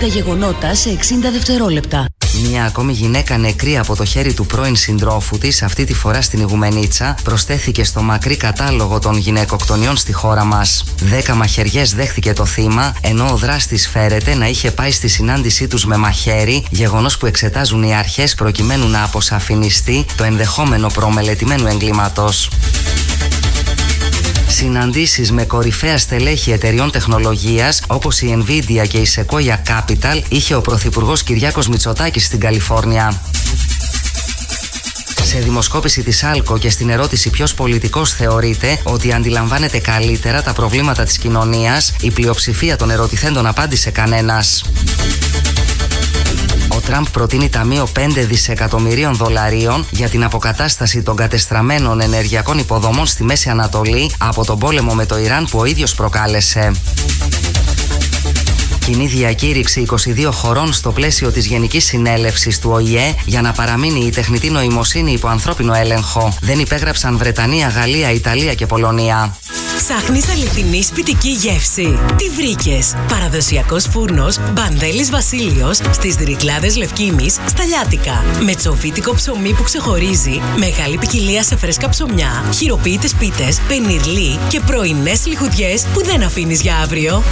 Τα γεγονότα σε 60 δευτερόλεπτα. Μια ακόμη γυναίκα νεκρή από το χέρι του πρώην συντρόφου της, αυτή τη φορά στην Ιγουμενίτσα, προσθέθηκε στο μακρύ κατάλογο των γυναικοκτονιών στη χώρα μας. 10 μαχαιριές δέχθηκε το θύμα, ενώ ο δράστης φέρεται να είχε πάει στη συνάντησή τους με μαχαίρι, γεγονός που εξετάζουν οι αρχές προκειμένου να αποσαφινιστεί το ενδεχόμενο προμελετημένου εγκλήματος. Συναντήσεις με κορυφαία στελέχη εταιριών τεχνολογίας όπως η Nvidia και η Sequoia Capital είχε ο Πρωθυπουργός Κυριάκος Μητσοτάκης στην Καλιφόρνια. Σε δημοσκόπηση της Άλκο και στην ερώτηση ποιος πολιτικός θεωρείται ότι αντιλαμβάνεται καλύτερα τα προβλήματα της κοινωνίας, η πλειοψηφία των ερωτηθέντων απάντησε κανένας. Ο Τραμπ προτείνει ταμείο 5 δισεκατομμυρίων δολαρίων για την αποκατάσταση των κατεστραμμένων ενεργειακών υποδομών στη Μέση Ανατολή από τον πόλεμο με το Ιράν που ο ίδιος προκάλεσε. Κοινή διακήρυξη 22 χωρών στο πλαίσιο της Γενικής Συνέλευσης του ΟΗΕ για να παραμείνει η τεχνητή νοημοσύνη υπό ανθρώπινο έλεγχο. Δεν υπέγραψαν Βρετανία, Γαλλία, Ιταλία και Πολωνία. Ψάχνεις αληθινή σπιτική γεύση? Τι βρήκες? Παραδοσιακός φούρνος Μπανδέλης Βασίλειος στις Ρυκλάδες Λευκήμης στα Λιάτικα. Με τσοβίτικο ψωμί που ξεχωρίζει, μεγάλη ποικιλία σε φρέσκα ψωμιά, χειροποίητες πίτες, πενιρλί και πρωινές λιχουδιές που δεν αφήνεις για αύριο.